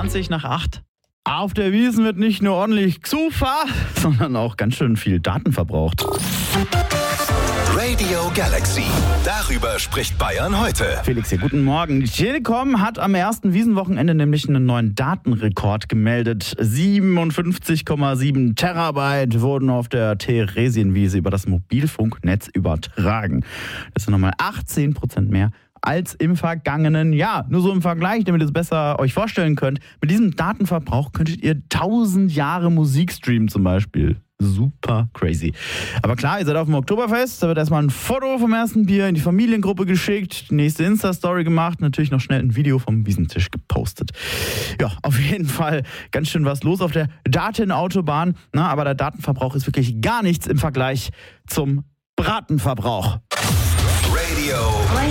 20:20. Auf der Wiesn wird nicht nur ordentlich Xufa, sondern auch ganz schön viel Daten verbraucht. Radio Galaxy. Darüber spricht Bayern heute. Felix hier, guten Morgen. Die Telekom hat am ersten Wiesenwochenende nämlich einen neuen Datenrekord gemeldet. 57,7 Terabyte wurden auf der Theresienwiese über das Mobilfunknetz übertragen. Das sind nochmal 18% mehr als im vergangenen Jahr. Nur so im Vergleich, damit ihr es besser euch vorstellen könnt. Mit diesem Datenverbrauch könntet ihr 1000 Jahre Musik streamen zum Beispiel. Super crazy. Aber klar, ihr seid auf dem Oktoberfest, da wird erstmal ein Foto vom ersten Bier in die Familiengruppe geschickt, die nächste Insta-Story gemacht, natürlich noch schnell ein Video vom Wiesentisch gepostet. Ja, auf jeden Fall ganz schön was los auf der Datenautobahn. Aber der Datenverbrauch ist wirklich gar nichts im Vergleich zum Bratenverbrauch. Radio